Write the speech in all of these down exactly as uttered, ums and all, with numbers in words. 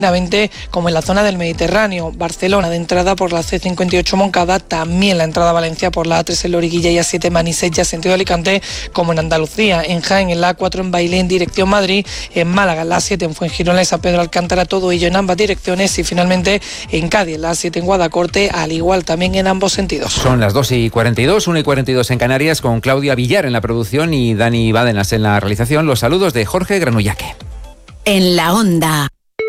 veinte, como en la zona del Mediterráneo. Barcelona de entrada por la C cincuenta y ocho Moncada, también la entrada a Valencia por la A tres en Loriguilla y A siete Manises sentido Alicante, como en Andalucía, en Jaén, en la A cuatro en Bailén en dirección Madrid, en Málaga, en la A siete en Fuengirola y San Pedro Alcántara, todo ello en ambas direcciones, y finalmente en Cádiz, en la A siete en Guadacorte, al igual también en ambos sentidos. Son las dos y cuarenta y dos, una y cuarenta y dos en Canarias, con Claudia Villar en la producción y Dani Bádenas en la realización. Los saludos de Jorge Granullaque. En la Onda.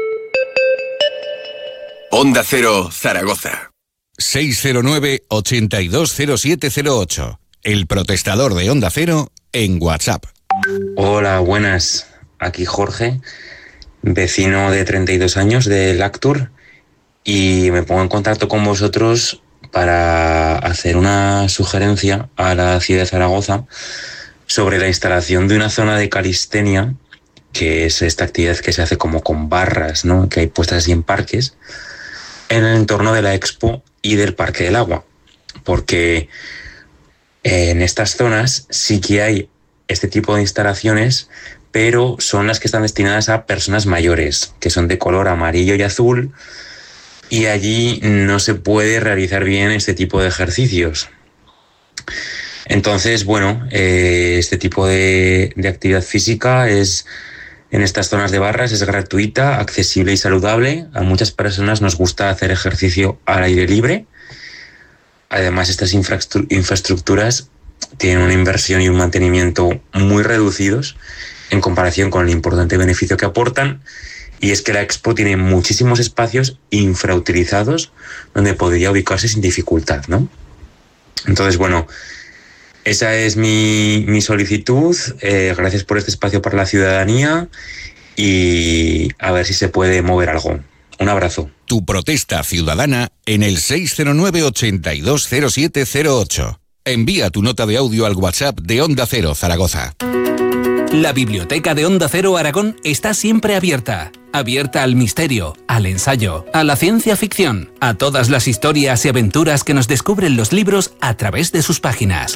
Onda Cero, Zaragoza. seis cero nueve, ochenta y dos cero siete cero ocho. El protestador de Onda Cero en WhatsApp. Hola, buenas. Aquí Jorge, vecino de treinta y dos años de Lactur, y me pongo en contacto con vosotros para hacer una sugerencia a la ciudad de Zaragoza sobre la instalación de una zona de calistenia, que es esta actividad que se hace como con barras, ¿no?, que hay puestas así en parques, en el entorno de la Expo y del Parque del Agua, porque en estas zonas sí que hay este tipo de instalaciones, pero son las que están destinadas a personas mayores, que son de color amarillo y azul, y allí no se puede realizar bien este tipo de ejercicios. Entonces, bueno, eh, este tipo de, de actividad física es... en estas zonas de barras es gratuita, accesible y saludable. A muchas personas nos gusta hacer ejercicio al aire libre. Además, estas infraestructuras tienen una inversión y un mantenimiento muy reducidos en comparación con el importante beneficio que aportan. Y es que la Expo tiene muchísimos espacios infrautilizados donde podría ubicarse sin dificultad, ¿no? Entonces, bueno, esa es mi, mi solicitud. Eh, gracias por este espacio para la ciudadanía y a ver si se puede mover algo. Un abrazo. Tu protesta ciudadana en el seis cero nueve, ochenta y dos cero siete cero ocho. Envía tu nota de audio al WhatsApp de Onda Cero Zaragoza. La biblioteca de Onda Cero Aragón está siempre abierta. Abierta al misterio, al ensayo, a la ciencia ficción, a todas las historias y aventuras que nos descubren los libros a través de sus páginas.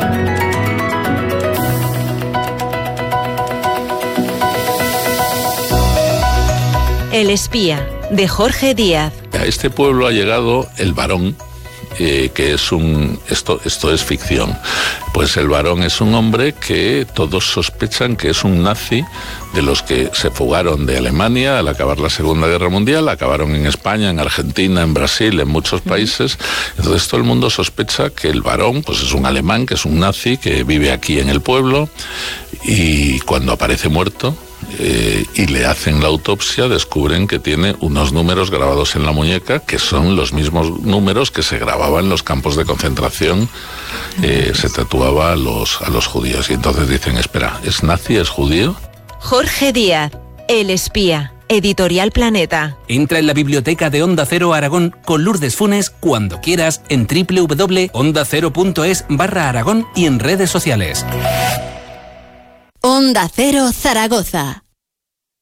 El espía, de Jorge Díaz. A este pueblo ha llegado el varón, eh, que es un... Esto, esto es ficción. Pues el varón es un hombre que todos sospechan que es un nazi, de los que se fugaron de Alemania al acabar la Segunda Guerra Mundial, acabaron en España, en Argentina, en Brasil, en muchos países. Entonces todo el mundo sospecha que el varón pues es un alemán, que es un nazi, que vive aquí en el pueblo, y cuando aparece muerto, Eh, y le hacen la autopsia, descubren que tiene unos números grabados en la muñeca que son los mismos números que se grababan en los campos de concentración, eh, se tatuaba a los, a los judíos. Y entonces dicen, espera, ¿es nazi, es judío? Jorge Díaz, El espía, Editorial Planeta. Entra en la biblioteca de Onda Cero Aragón con Lourdes Funes cuando quieras en doble u doble u doble u punto onda cero punto es barra Aragón y en redes sociales. Onda Cero Zaragoza.